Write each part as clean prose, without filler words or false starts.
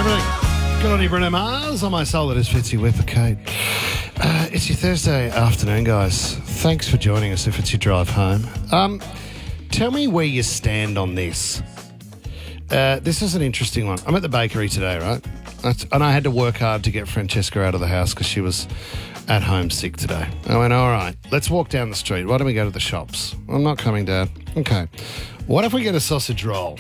everything. Good on you, Bruno Mars. On my soul, that is Fitzy Whippercate. It's your Thursday afternoon, guys. Thanks for joining us if it's your drive home. Tell me where you stand on this. This is an interesting one. I'm at the bakery today, right? And I had to work hard to get Francesca out of the house because she was at home sick today. I went, all right, let's walk down the street. Why don't we go to the shops? I'm not coming, Dad. Okay. What if we get a sausage roll?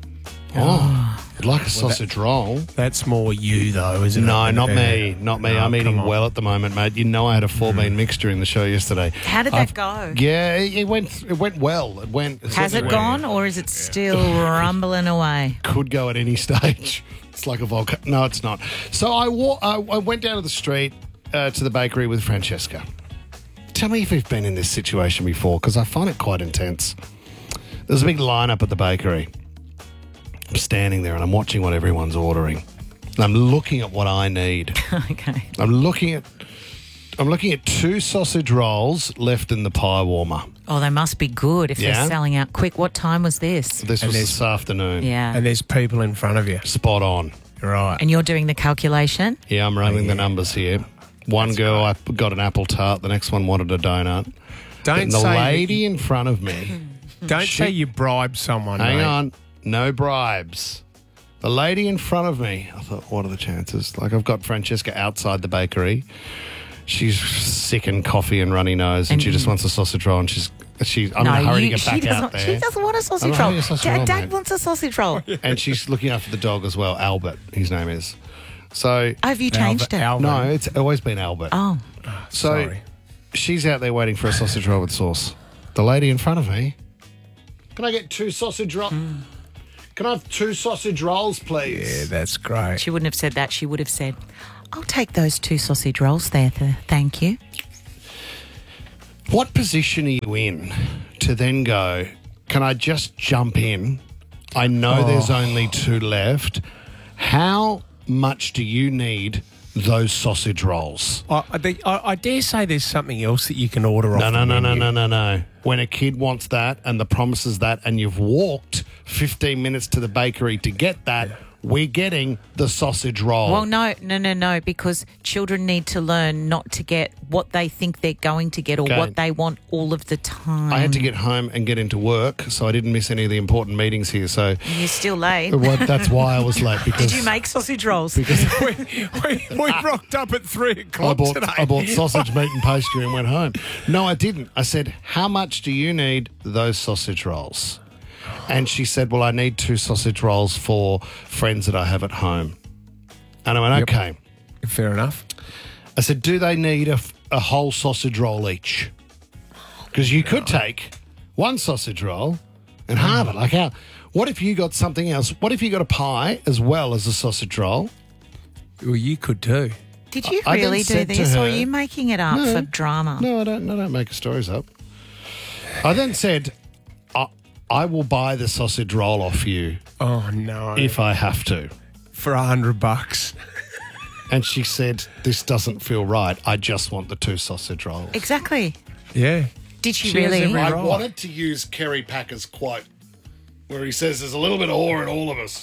Oh, I'd like a sausage roll. That's more you, though, isn't it? No, not me. Not me. No, I'm eating come on. well at the moment, mate. You know I had a 4-bean mixture in the show yesterday. How did that go? Yeah, it went well. Has it gone, or is it still rumbling away? Could go at any stage. It's like a volcano. No, it's not. So I went down to the street to the bakery with Francesca. Tell me if you've been in this situation before, because I find it quite intense. There's a big lineup at the bakery. I'm standing there and I'm watching what everyone's ordering. And I'm looking at what I need. Okay. I'm looking at 2 sausage rolls left in the pie warmer. Oh, they must be good if Yeah. they're selling out quick. What time was this? This was this afternoon. Yeah. And there's people in front of you. Spot on. Right. And you're doing the calculation? Yeah, I'm running the numbers here. One girl, I got an apple tart. The next one wanted a donut. Don't And the say lady in front of me. Don't say you bribed someone, Hang mate. on. No bribes. The lady in front of me, I thought, what are the chances? Like, I've got Francesca outside the bakery. She's sick and coffee and runny nose, and she just wants a sausage roll, and I'm in a hurry to get back out there. She doesn't want a sausage I'm roll. having a sausage roll, Dad mate. wants a sausage roll. And she's looking after the dog as well, Albert, his name is. So, Have you changed it? Alvin. no, it's always been Albert. Oh. So, Sorry. she's out there waiting for a sausage roll with sauce. The lady in front of me, can I get 2 sausage rolls? Can I have 2 sausage rolls, please? Yeah, that's great. She wouldn't have said that. She would have said, I'll take those 2 sausage rolls there. Thank you. What position are you in to then go, can I just jump in? I know there's only 2 left. How much do you need those sausage rolls? I dare say there's something else that you can order off the menu. No. When a kid wants that and the promise is that and you've walked 15 minutes to the bakery to get that, we're getting the sausage roll. Well, no, because children need to learn not to get what they think they're going to get or Okay. what they want all of the time. I had to get home and get into work, so I didn't miss any of the important meetings here. So You're still late. that's why I was late. Because Did you make sausage rolls? we rocked up at 3 o'clock today. I bought sausage, meat and pastry and went home. No, I didn't. I said, how much do you need those sausage rolls? And she said, well, I need 2 sausage rolls for friends that I have at home. And I went, okay. Fair enough. I said, do they need a whole sausage roll each? Because you could take 1 sausage roll and halve it. Like how? What if you got something else? What if you got a pie as well as a sausage roll? Well, you could too. Did you I then really do said to this, or her- are you making it up for drama? No, I don't make stories up. I then said, I will buy the sausage roll off you Oh, no. if I have to. For $100. And she said, this doesn't feel right. I just want the 2 sausage rolls. Exactly. Yeah. Did she She has really? every- I right. wanted to use Kerry Packer's quote where he says there's a little bit of awe in all of us.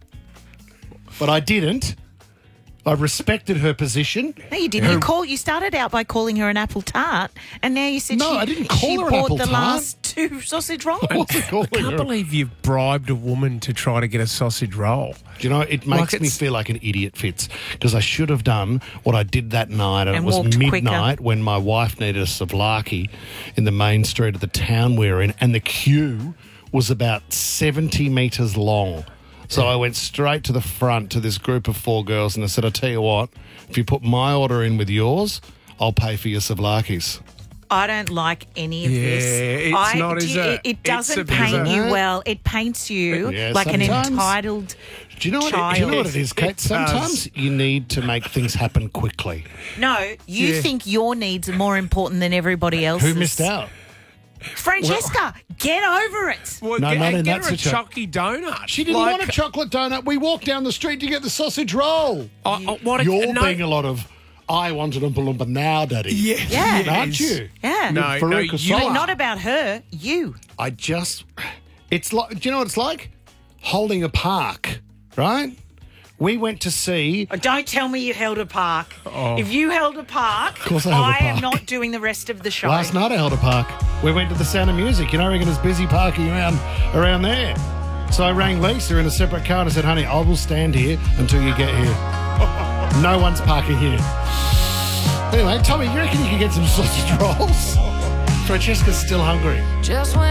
But I didn't. I respected her position. No, you didn't. You started out by calling her an apple tart, and now you said No, I didn't call she her an bought apple the tart. last 2 sausage rolls. I wasn't calling I can't her. believe you've bribed a woman to try to get a sausage roll. Do you know, it makes me it's- feel like an idiot, Fitz, because I should have done what I did that night, and it And was walked midnight quicker. when my wife needed a souvlaki in the main street of the town we're in, and the queue was about 70 metres long. So I went straight to the front to this group of 4 girls, and I said, I'll tell you what, if you put my order in with yours, I'll pay for your souvlakis. I don't like any of this. it's not, is it? It doesn't It's a paint bit- you well. It paints you Yeah, like an sometimes. entitled Do you know what child. it is, Kate? Sometimes you need to make things happen quickly. No, you think your needs are more important than everybody else's. Who missed out? Francesca, get over it. Well, No, not in get that her a situation. chalky donut. She didn't want a chocolate donut. We walked down the street to get the sausage roll. You're being a lot of, I want an Oompa Loompa now, Daddy. Yeah. Aren't you? Yeah. No, Faruq you- Asala. Not about her, you. It's like, do you know what it's like? Holding a park, right? We went to see. Oh, don't tell me you held a park. If you held a park, course I held a am park. not doing the rest of the show. Last night I held a park. We went to the Sound of Music. I reckon it's busy parking around there. So I rang Lisa in a separate car and I said, honey, I will stand here until you get here. No one's parking here. Anyway, Tommy, you reckon you can get some sausage rolls? Francesca's still hungry. Just when